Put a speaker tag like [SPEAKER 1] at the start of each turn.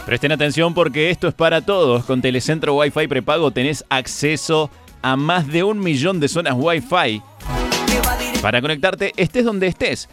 [SPEAKER 1] Presten atención porque esto es para todos. Con Telecentro Wi-Fi prepago tenés acceso a más de 1 millón de zonas Wi-Fi para conectarte estés donde estés.